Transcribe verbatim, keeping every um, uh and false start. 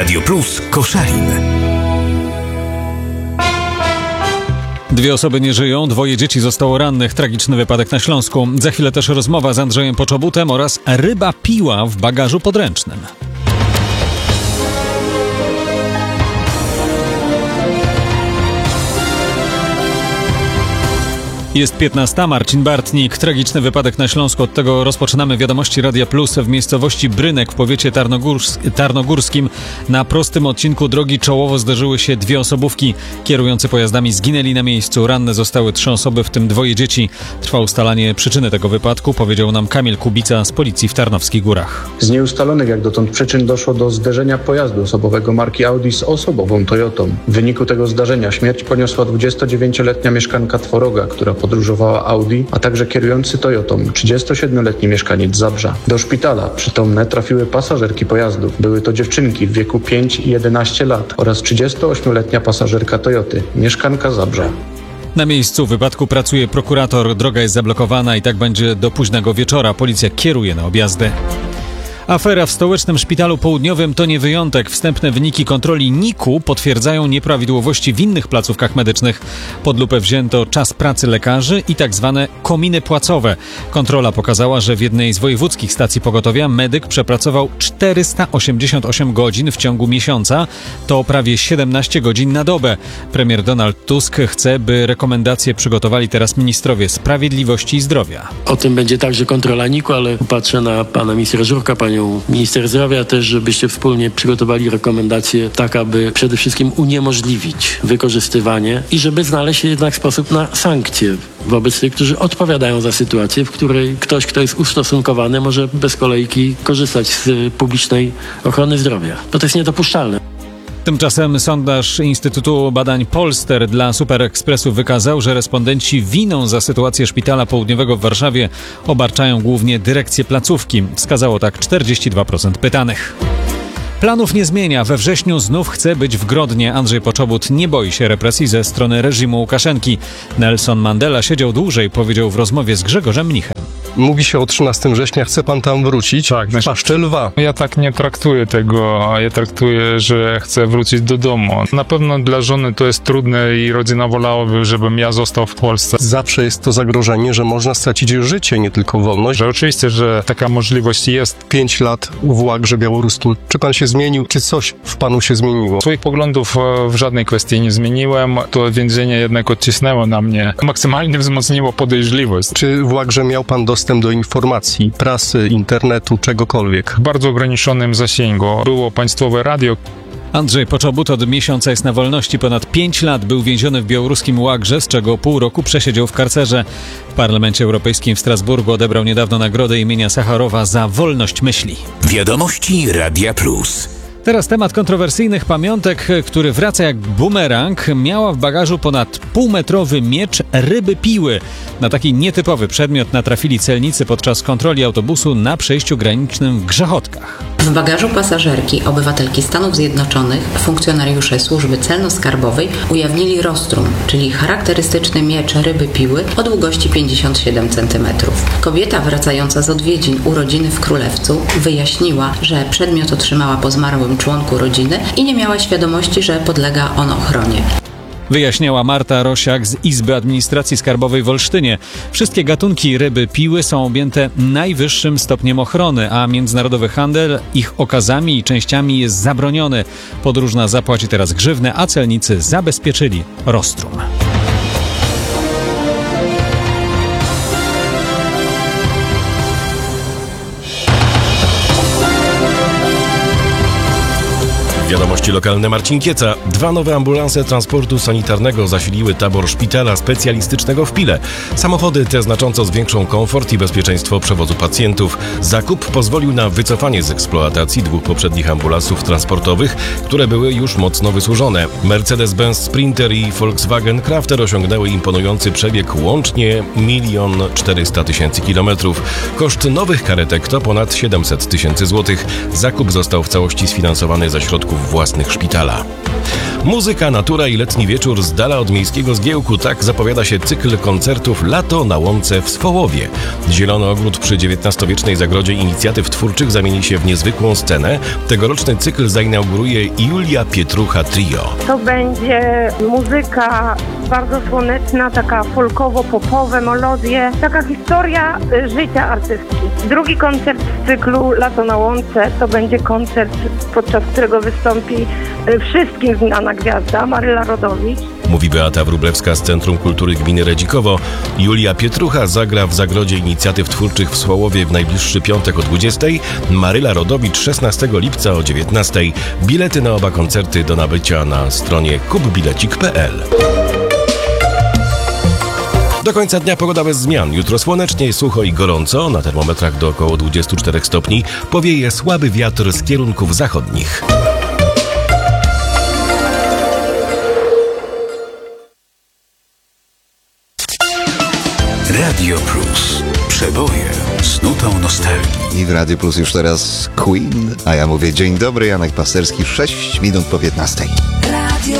Radio Plus Koszalin. Dwie osoby nie żyją, dwoje dzieci zostało rannych. Tragiczny wypadek na Śląsku. Za chwilę też rozmowa z Andrzejem Poczobutem oraz ryba piła w bagażu podręcznym. Jest piętnasta, Marcin Bartnik. Tragiczny wypadek na Śląsku. Od tego rozpoczynamy wiadomości Radia Plus. W miejscowości Brynek w powiecie tarnogórs- tarnogórskim na prostym odcinku drogi czołowo zderzyły się dwie osobówki. Kierujący pojazdami zginęli na miejscu. Ranne zostały trzy osoby, w tym dwoje dzieci. Trwa ustalanie przyczyny tego wypadku, powiedział nam Kamil Kubica z policji w Tarnowskich Górach. Z nieustalonych jak dotąd przyczyn doszło do zderzenia pojazdu osobowego marki Audi z osobową Toyotą. W wyniku tego zdarzenia śmierć poniosła dwudziestodziewięcioletnia mieszkanka Tworoga, która podróżowała Audi, a także kierujący Toyotą, trzydziestosiedmioletni mieszkaniec Zabrza. Do szpitala przytomne trafiły pasażerki pojazdów. Były to dziewczynki w wieku pięć i jedenaście lat oraz trzydziestoośmioletnia pasażerka Toyoty, mieszkanka Zabrza. Na miejscu wypadku pracuje prokurator. Droga jest zablokowana i tak będzie do późnego wieczora. Policja kieruje na objazdy. Afera w stołecznym szpitalu południowym to nie wyjątek. Wstępne wyniki kontroli N I K U potwierdzają nieprawidłowości w innych placówkach medycznych. Pod lupę wzięto czas pracy lekarzy i tak zwane kominy płacowe. Kontrola pokazała, że w jednej z wojewódzkich stacji pogotowia medyk przepracował czterysta osiemdziesiąt osiem godzin w ciągu miesiąca. To prawie siedemnaście godzin na dobę. Premier Donald Tusk chce, by rekomendacje przygotowali teraz ministrowie sprawiedliwości i zdrowia. O tym będzie także kontrola N I K U, ale patrzę na pana ministra Żurka, panią minister zdrowia też, żebyście wspólnie przygotowali rekomendacje tak, aby przede wszystkim uniemożliwić wykorzystywanie i żeby znaleźć jednak sposób na sankcje wobec tych, którzy odpowiadają za sytuację, w której ktoś, kto jest ustosunkowany, może bez kolejki korzystać z publicznej ochrony zdrowia. To, to jest niedopuszczalne. Tymczasem sondaż Instytutu Badań Polster dla Super Expressu wykazał, że respondenci winą za sytuację szpitala południowego w Warszawie obarczają głównie dyrekcję placówki. Wskazało tak czterdzieści dwa procent pytanych. Planów nie zmienia. We wrześniu znów chce być w Grodnie. Andrzej Poczobut nie boi się represji ze strony reżimu Łukaszenki. Nelson Mandela siedział dłużej, powiedział w rozmowie z Grzegorzem Mnichem. Mówi się o trzynastego września, chce pan tam wrócić? Tak, w paszczę lwa. Ja tak nie traktuję tego, ja traktuję, że chcę wrócić do domu. Na pewno dla żony to jest trudne i rodzina wolałaby, żebym ja został w Polsce. Zawsze jest to zagrożenie, że można stracić życie, nie tylko wolność. Że oczywiście, że taka możliwość jest. Pięć lat w łagrze białoruskim. Czy pan się zmienił? Czy coś w panu się zmieniło? Swoich poglądów w żadnej kwestii nie zmieniłem. To więzienie jednak odcisnęło na mnie. Maksymalnie wzmocniło podejrzliwość. Czy w łagrze miał pan dostęp do informacji, prasy, internetu, czegokolwiek? W bardzo ograniczonym zasięgu. Było państwowe radio. Andrzej Poczobut od miesiąca jest na wolności. Ponad pięć lat był więziony w białoruskim łagrze, z czego pół roku przesiedział w karcerze. W Parlamencie Europejskim w Strasburgu odebrał niedawno nagrodę imienia Sacharowa za wolność myśli. Wiadomości Radia Plus. Teraz temat kontrowersyjnych pamiątek, który wraca jak bumerang. Miała w bagażu ponad półmetrowy miecz ryby piły. Na taki nietypowy przedmiot natrafili celnicy podczas kontroli autobusu na przejściu granicznym w Grzechotkach. W bagażu pasażerki, obywatelki Stanów Zjednoczonych, funkcjonariusze służby celno-skarbowej ujawnili rostrum, czyli charakterystyczny miecz ryby piły o długości pięćdziesiąt siedem centymetrów. Kobieta wracająca z odwiedzin u rodziny w Królewcu wyjaśniła, że przedmiot otrzymała po zmarłym członku rodziny i nie miała świadomości, że podlega on ochronie. Wyjaśniała Marta Rosiak z Izby Administracji Skarbowej w Olsztynie. Wszystkie gatunki ryby piły są objęte najwyższym stopniem ochrony, a międzynarodowy handel ich okazami i częściami jest zabroniony. Podróżna zapłaci teraz grzywnę, a celnicy zabezpieczyli rostrum. Wiadomości lokalne, Marcin Kieca. Dwa nowe ambulanse transportu sanitarnego zasiliły tabor szpitala specjalistycznego w Pile. Samochody te znacząco zwiększą komfort i bezpieczeństwo przewozu pacjentów. Zakup pozwolił na wycofanie z eksploatacji dwóch poprzednich ambulansów transportowych, które były już mocno wysłużone. Mercedes-Benz Sprinter i Volkswagen Crafter osiągnęły imponujący przebieg łącznie milion czterysta tysięcy kilometrów. Koszt nowych karetek to ponad siedemset tysięcy złotych. Zakup został w całości sfinansowany ze środków własnych szpitala. Muzyka, natura i letni wieczór z dala od miejskiego zgiełku. Tak zapowiada się cykl koncertów Lato na Łące w Swołowie. Zielony ogród przy dziewiętnastowiecznej zagrodzie inicjatyw twórczych zamieni się w niezwykłą scenę. Tegoroczny cykl zainauguruje Julia Pietrucha Trio. To będzie muzyka bardzo słoneczna, taka folkowo-popowe melodie, taka historia życia artystki. Drugi koncert z cyklu Lato na Łące to będzie koncert, podczas którego wystąpi wszystkim znana gwiazda Maryla Rodowicz. Mówi Beata Wróblewska z Centrum Kultury Gminy Redzikowo. Julia Pietrucha zagra w Zagrodzie Inicjatyw Twórczych w Swołowie w najbliższy piątek o dwudziestej, Maryla Rodowicz szesnastego lipca o dziewiętnastej. Bilety na oba koncerty do nabycia na stronie kupbilecik kropka p l. Do końca dnia pogoda bez zmian. Jutro słonecznie, sucho i gorąco. Na termometrach do około dwudziestu czterech stopni. Powieje słaby wiatr z kierunków zachodnich. Radio Plus. Przeboje z nutą nostalgii. I w Radio Plus już teraz Queen, a ja mówię dzień dobry, Janek Pasterski, sześć minut po piętnastej.